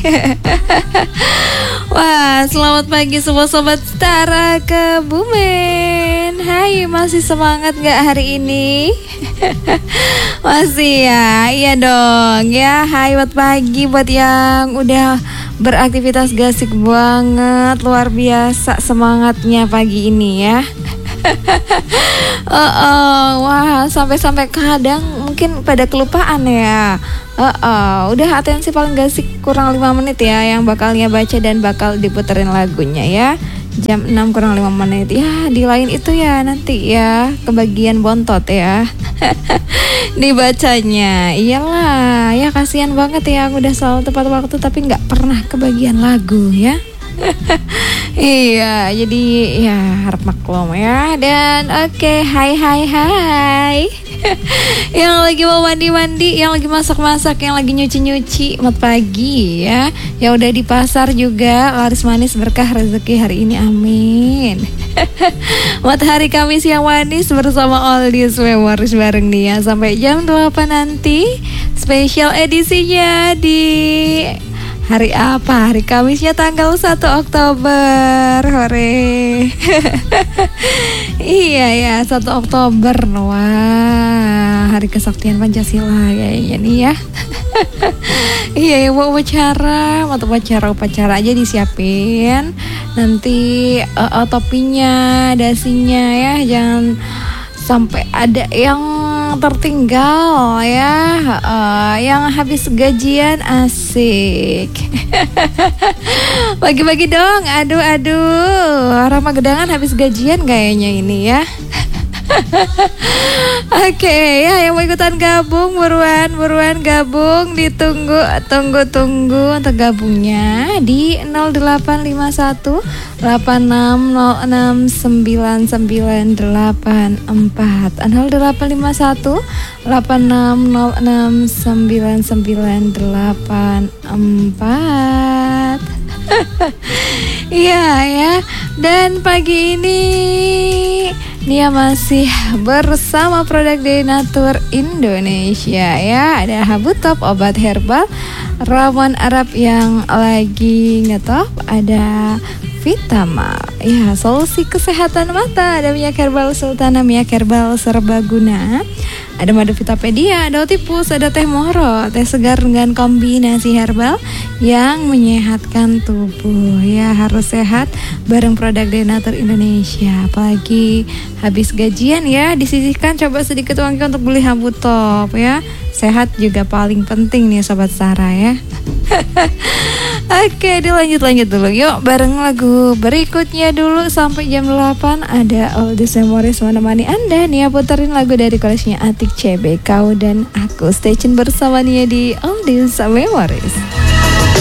Wah, selamat pagi semua sobat Setara Kebumen. Hai, masih semangat gak hari ini? Masih ya, iya dong ya. Hai, buat pagi buat yang udah beraktivitas gasik banget. Luar biasa semangatnya pagi ini ya. Wah, sampai kadang mungkin pada kelupaan ya. Udah atensi paling gak sih kurang 5 menit ya yang bakalnya baca dan bakal diputerin lagunya ya. Jam 6 kurang 5 menit ya. Di lain itu ya nanti ya kebagian bontot ya. Dibacanya. Iyalah, ya kasihan banget ya aku udah selalu tepat waktu tapi gak pernah kebagian lagu ya. Iya, jadi ya harap maklum ya. Dan oke, hai. Yang lagi mau mandi-mandi, yang lagi masak-masak, yang lagi nyuci-nyuci, selamat pagi ya. Yang udah di pasar juga, laris manis berkah rezeki hari ini, amin. Buat hari Kamis yang manis bersama Oldies Memories bareng Nia sampai jam 8 nanti. Spesial edisinya di hari apa? Hari Kamisnya tanggal 1 Oktober. Hore. Iya ya, 1 Oktober. Wah, hari kesaktian Pancasila kayaknya nih ya. Iya ya, mau upacara aja disiapin. Nanti topinya, dasinya ya, jangan sampai ada yang tertinggal ya. Yang habis gajian asik. Bagi-bagi dong. Aduh, Rama Gedangan habis gajian kayaknya ini ya. Oke ya, yang mau ikutan gabung buruan gabung, ditunggu untuk gabungnya di 0851 86069984 0851 86069984. Iya ya. Dan pagi ini Nia masih bersama produk dari Natur Indonesia ya. Ada Habu Top obat herbal, ramuan Arab yang lagi ngetop, ada Vitamal ya, solusi kesehatan mata, ada minyak herbal Sultana, minyak herbal serbaguna, ada madu Vitapedia, ada Otipus, ada teh moro, teh segar dengan kombinasi herbal yang menyehatkan tubuh ya. Harus sehat bareng produk dari Natur Indonesia. Apalagi habis gajian ya, disisihkan coba sedikit uangnya untuk beli Habu Top ya. Sehat juga paling penting nih Sobat Sarah ya. Oke, dilanjut dulu yuk bareng lagu berikutnya dulu sampai jam 8 ada Oldies Memories menemani Anda. Nia puterin lagu dari koleksinya Atik CB, Kau dan Aku. Stay tune bersama Nia di Oldies Memories.